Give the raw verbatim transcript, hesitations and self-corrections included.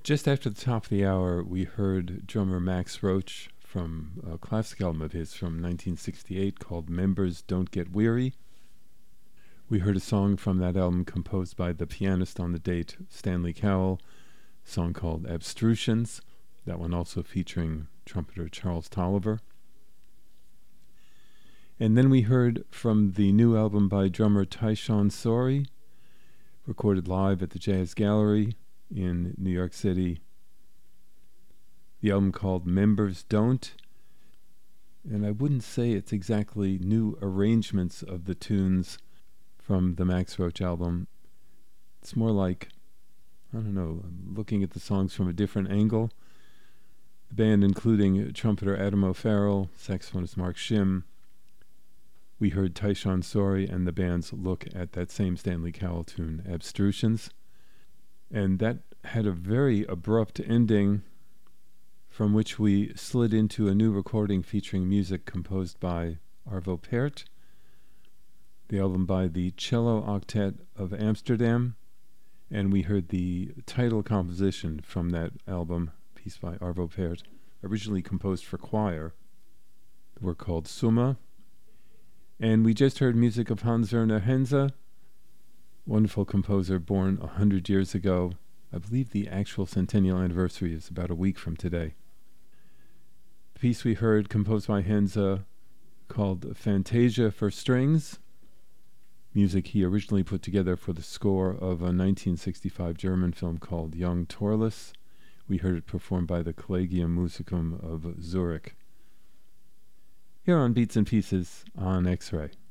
Just after the top of the hour, we heard drummer Max Roach from a classic album of his from nineteen sixty-eight called Members Don't Get Weary. We heard a song from that album composed by the pianist on the date, Stanley Cowell, a song called Abstrutions, that one also featuring trumpeter Charles Tolliver. And then we heard from the new album by drummer Tyshawn Sorey, recorded live at the Jazz Gallery in New York City. The album called Members Don't, and I wouldn't say it's exactly new arrangements of the tunes from the Max Roach album. It's more like, I don't know, looking at the songs from a different angle. The band including trumpeter Adam O'Farrell, saxophonist Mark Shim. We heard Tyshawn Sorey and the band's look at that same Stanley Cowell tune, Abstrutions. And that had a very abrupt ending, from which we slid into a new recording featuring music composed by Arvo Pärt, the album by the Cello Octet of Amsterdam, and we heard the title composition from that album, a piece by Arvo Pärt, originally composed for choir. The work called Summa. And we just heard music of Hans Werner Henze, wonderful composer born a hundred years ago. I believe the actual centennial anniversary is about a week from today. The piece we heard, composed by Henze, called Fantasia for Strings, music he originally put together for the score of a nineteen sixty-five German film called Young Torless. We heard it performed by the Collegium Musicum of Zurich. Here on Beats and Pieces on X-Ray.